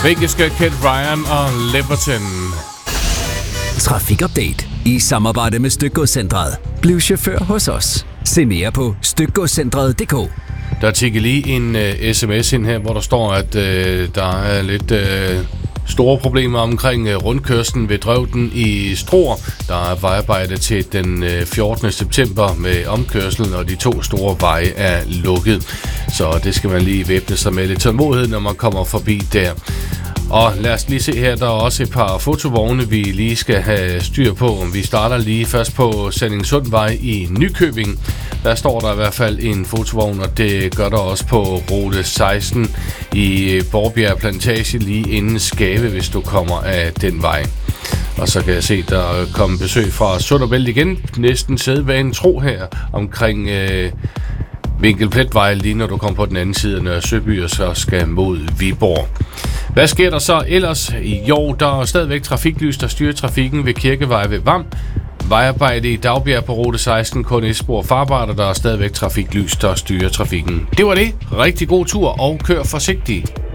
Belgiske Kent Ryan og Leverton. Trafikupdate i samarbejde med Stykgodscentret. Bliv chauffør hos os. Se mere på stykgodscentret.dk. Der tikker lige en sms ind her, hvor der står, at der er lidt store problemer omkring rundkørslen ved Drøvden i Struer. Der er vejarbejde til den 14. september med omkørslen, og de 2 store veje er lukket. Så det skal man lige væbne sig med lidt tålmodighed, når man kommer forbi der. Og lad os lige se her, der er også et par fotovogne, vi lige skal have styr på. Vi starter lige først på Sandingssundvej i Nykøbing. Der står der i hvert fald en fotovogn, og det gør der også på rute 16 i Borgbjerg Plantage lige inden Skave, hvis du kommer af den vej. Og så kan jeg se, der er kommet besøg fra Sund og Bælt igen. Næsten sædvanen tro her omkring Vinkelpletvej, lige når du kommer på den anden side af Nørre Søby og så skal mod Viborg. Hvad sker der så ellers? Jo, der er stadigvæk trafiklys, der styrer trafikken ved Kirkevej ved Vam. Vejarbejde i Dagbjerg på rute 16, kun et spor farbart, og der er stadigvæk trafiklys, der styrer trafikken. Det var det. Rigtig god tur og kør forsigtigt.